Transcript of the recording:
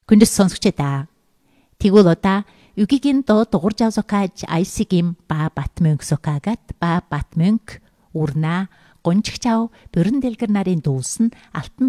Күндс сонсогчдаа. Тэгвэл одоо үгийн доо дуурж авсокаж айсигим ба батмөнг сокагат ба батмөнг урна гончгчав бүрэн дэлгэр нарын дүүс нь алтан